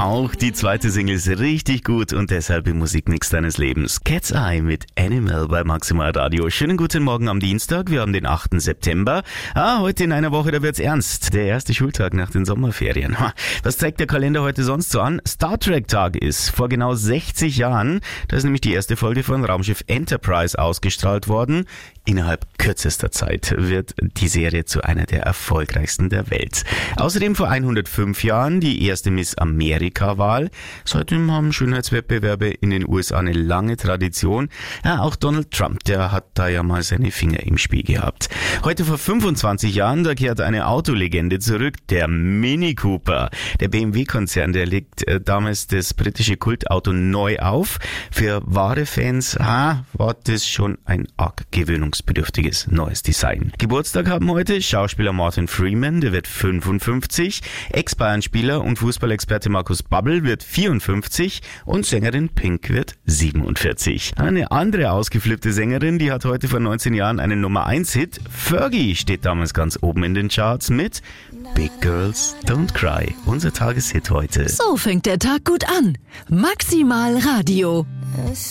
Auch die zweite Single ist richtig gut und deshalb im Musikmix deines Lebens. Cat's Eye mit Animal bei Maximal Radio. Schönen guten Morgen am Dienstag, wir haben den 8. September. Heute in einer Woche, da wird's ernst. Der erste Schultag nach den Sommerferien. Was zeigt der Kalender heute sonst so an? Star Trek Tag ist vor genau 60 Jahren. Da ist nämlich die erste Folge von Raumschiff Enterprise ausgestrahlt worden. Innerhalb kürzester Zeit wird die Serie zu einer der erfolgreichsten der Welt. Außerdem vor 105 Jahren die erste Miss Amerika-Wahl. Seitdem haben Schönheitswettbewerbe in den USA eine lange Tradition. Ja, auch Donald Trump, der hat da ja mal seine Finger im Spiel gehabt. Heute vor 25 Jahren, da kehrt eine Autolegende zurück, der Mini Cooper. Der BMW-Konzern, der legt damals das britische Kultauto neu auf. Für wahre Fans war das schon ein arg gewöhnungsbedürftiges neues Design. Geburtstag haben heute Schauspieler Martin Freeman, der wird 55, Ex-Bayern-Spieler und Fußballexperte Markus Babbel wird 54 und Sängerin Pink wird 47. Eine andere ausgeflippte Sängerin, die hat heute vor 19 Jahren einen Nummer-1-Hit. Fergie steht damals ganz oben in den Charts mit Big Girls Don't Cry, unser Tageshit heute. So fängt der Tag gut an. Maximal Radio.